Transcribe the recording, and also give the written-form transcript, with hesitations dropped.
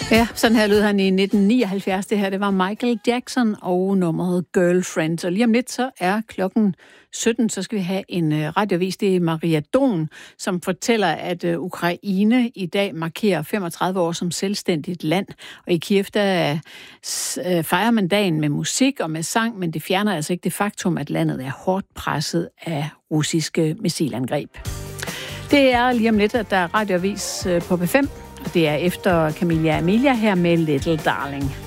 Ja, sådan her lød han i 1979. Det her, det var Michael Jackson og nummeret Girlfriend. Og lige om lidt, så er klokken 17, så skal vi have en radiovis. Det er Maria Don, som fortæller, at Ukraine i dag markerer 35 år som selvstændigt land. Og i Kiev, der fejrer man dagen med musik og med sang, men det fjerner altså ikke det faktum, at landet er hårdt presset af russiske missilangreb. Det er lige om lidt, at der er radiovis på B5. Det er efter Camilla Amelia her med Little Darling.